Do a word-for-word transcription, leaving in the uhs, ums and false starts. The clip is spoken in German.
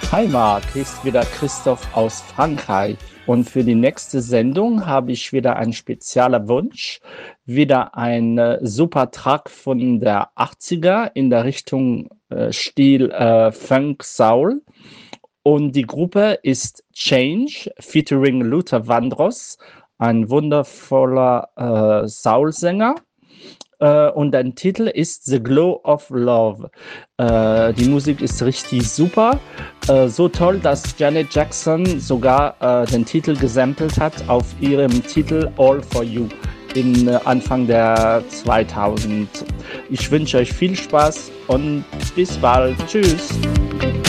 Hi Marc, hier ist wieder Christoph aus Frankreich und für die nächste Sendung habe ich wieder einen speziellen Wunsch, wieder ein äh, super Track von der achtziger in der Richtung äh, Stil äh, Funk Soul und die Gruppe ist Change featuring Luther Vandross, ein wundervoller äh, Soul-Sänger. Äh, und der Titel ist The Glow of Love. Äh, die Musik ist richtig super. Äh, so toll, dass Janet Jackson sogar äh, den Titel gesampelt hat auf ihrem Titel All for You in äh, Anfang der zweitausend. Ich wünsche euch viel Spaß und bis bald. Tschüss.